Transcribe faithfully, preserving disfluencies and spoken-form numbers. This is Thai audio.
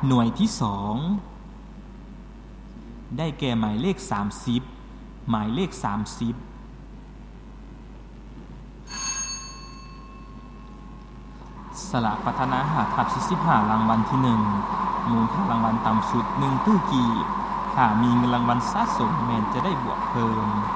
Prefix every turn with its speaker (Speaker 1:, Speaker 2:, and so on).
Speaker 1: หน่วยที่สองได้แก่หมายเลขสามสิบหมายเลขสามสิบสลากพัฒนาหาทับสี่สิบห้ารางวัลที่หนึ่งมูลค่ารางวัลต่ำสุดหนึ่งตู้กีบถ้ามีเงินรางวัลสะสมแม้นจะได้บวกเพิ่ม